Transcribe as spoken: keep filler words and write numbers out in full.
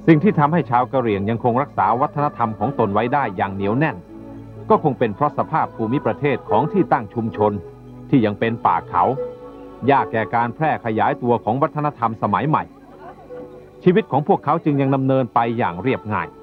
สิ่งที่ทำให้ชาวกะเหรี่ยงยังคงรักษาวัฒนธรรมของตนไว้ได้อย่างเหนียวแน่นก็คงเป็นเพราะสภาพภูมิประเทศของที่ตั้งชุมชนที่ยังเป็นป่าเขายากแก่การแพร่ขยายตัวของวัฒนธรรมสมัยใหม่ชีวิตของพวกเขาจึงยังดำเนินไปอย่างเรียบง่าย